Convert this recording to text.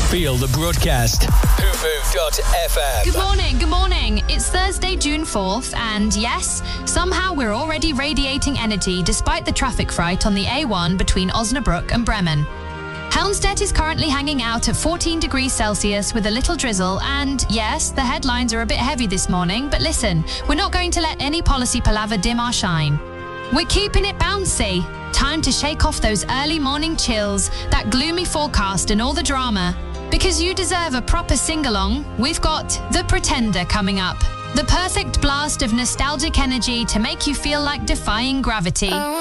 Feel the broadcast. Hoofoo.fm. Good morning. It's Thursday, June 4th, and yes, somehow we're already radiating energy despite the traffic fright on the A1 between Osnabrück and Bremen. Helmstedt is currently hanging out at 14 degrees Celsius with a little drizzle, and yes, the headlines are a bit heavy this morning, but listen, we're not going to let any policy palaver dim our shine. We're keeping it bouncy. Time to shake off those early morning chills, that gloomy forecast and all the drama. Because you deserve a proper sing-along, we've got The Pretender coming up. The perfect blast of nostalgic energy to make you feel like defying gravity.